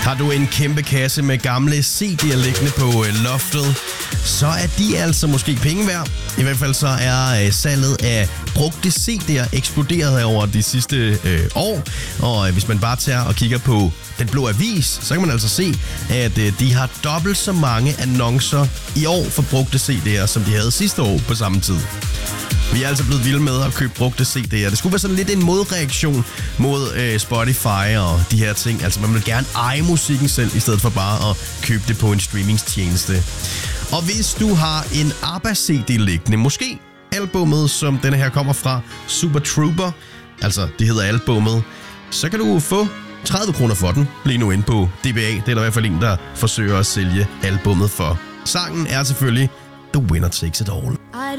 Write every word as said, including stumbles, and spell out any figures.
Har du en kæmpe kasse med gamle C D'er liggende på loftet, så er de altså måske penge værd. I hvert fald så er salget af brugte C D'er eksploderet over de sidste øh, år. Og hvis man bare tager og kigger på Den Blå Avis, så kan man altså se, at øh, de har dobbelt så mange annoncer i år for brugte C D'er, som de havde sidste år på samme tid. Vi er altså blevet vilde med at købe brugte C D'er. Det skulle være sådan lidt en modreaktion mod øh, Spotify og de her ting. Altså man vil gerne eje musikken selv, i stedet for bare at købe det på en streamingstjeneste. Og hvis du har en ABBA-C D liggende, måske albummet, som denne her kommer fra, Super Trooper, altså det hedder albummet, så kan du få tredive kroner for den lige nu inde på D B A. Det er der i hvert fald en, der forsøger at sælge albummet for. Sangen er selvfølgelig The Winner Takes It All.